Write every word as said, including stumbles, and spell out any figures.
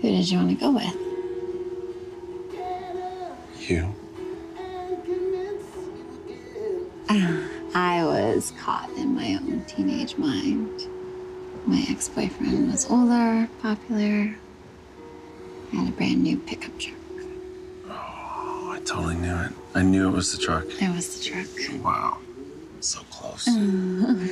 Who did you want to go with? You? I was caught in my own teenage mind. My ex-boyfriend was older, popular, had a brand new pickup truck. Oh, I totally knew it. I knew it was the truck. It was the truck. Wow. So close.